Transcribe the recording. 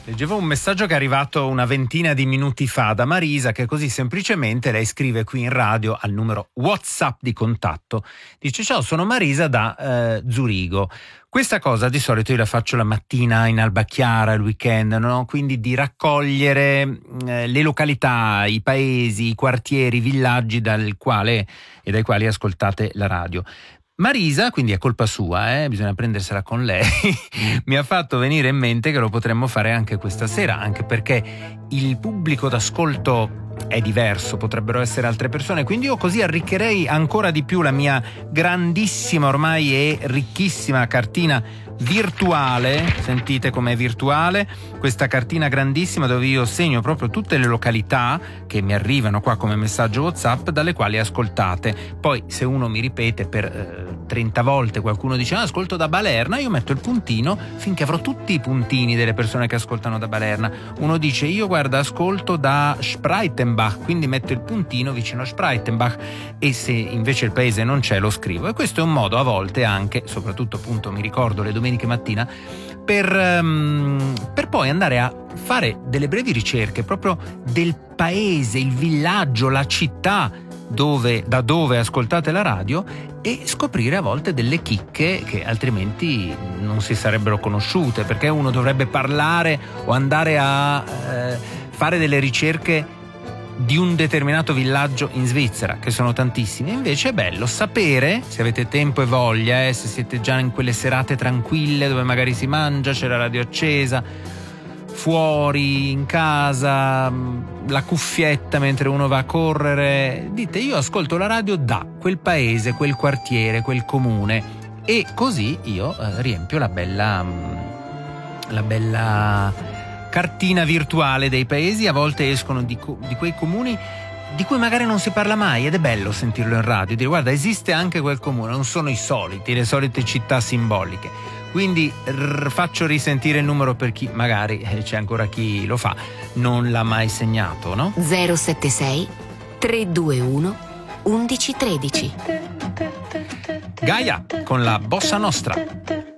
Leggevo un messaggio che è arrivato una ventina di minuti fa da Marisa, che così semplicemente lei scrive qui in radio al numero WhatsApp di contatto. Dice: ciao, sono Marisa da Zurigo. Questa cosa di solito io la faccio la mattina in alba chiara, il weekend, no? Quindi di raccogliere le località, i paesi, i quartieri, i villaggi dai quali ascoltate la radio. Marisa, quindi è colpa sua, bisogna prendersela con lei, mi ha fatto venire in mente che lo potremmo fare anche questa sera, anche perché il pubblico d'ascolto è diverso, potrebbero essere altre persone, quindi io così arricchirei ancora di più la mia grandissima ormai e ricchissima cartina virtuale. Sentite com'è virtuale questa cartina grandissima, dove io segno proprio tutte le località che mi arrivano qua come messaggio WhatsApp dalle quali ascoltate. Poi se uno mi ripete per 30 volte, qualcuno dice ascolto da Balerna, io metto il puntino finché avrò tutti i puntini delle persone che ascoltano da Balerna. Uno dice io guarda ascolto da Spreitenbach, quindi metto il puntino vicino a Spreitenbach, e se invece il paese non c'è lo scrivo. E questo è un modo a volte anche, soprattutto appunto mi ricordo le domeniche mattina, per poi andare a fare delle brevi ricerche proprio del paese, il villaggio, la città da dove ascoltate la radio, e scoprire a volte delle chicche che altrimenti non si sarebbero conosciute, perché uno dovrebbe parlare o andare a fare delle ricerche di un determinato villaggio in Svizzera, che sono tantissimi. Invece è bello sapere, se avete tempo e voglia, se siete già in quelle serate tranquille dove magari si mangia, c'è la radio accesa, fuori, in casa, la cuffietta mentre uno va a correre, dite io ascolto la radio da quel paese, quel quartiere, quel comune, e così io riempio la bella cartina virtuale dei paesi. A volte escono di quei comuni di cui magari non si parla mai, ed è bello sentirlo in radio, dire guarda esiste anche quel comune, non sono le solite città simboliche. Quindi faccio risentire il numero per chi magari c'è ancora chi lo fa, non l'ha mai segnato, no? 076 321 1113. Gaia con la Bossa Nostra.